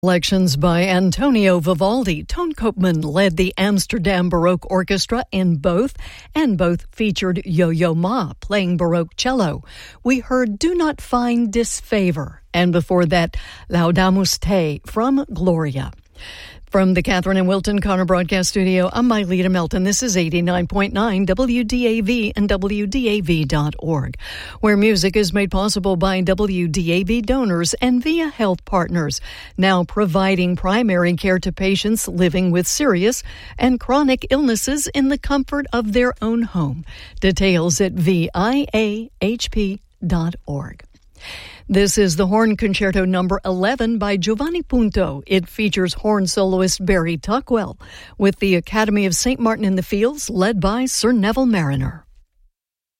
Selections by Antonio Vivaldi. Toon Koopman led the Amsterdam Baroque Orchestra in both, and both featured Yo-Yo Ma playing Baroque cello. We heard Do Not Find Disfavor, and before that, Laudamus Te from Gloria. From the Catherine and Wilton Connor Broadcast Studio, I'm Myleta Melton. This is 89.9 WDAV and WDAV.org, where music is made possible by WDAV donors and via health partners, now providing primary care to patients living with serious and chronic illnesses in the comfort of their own home. Details at viahp.org. This is the Horn Concerto number 11 by Giovanni Punto. It features horn soloist Barry Tuckwell with the Academy of St. Martin in the Fields, led by Sir Neville Mariner.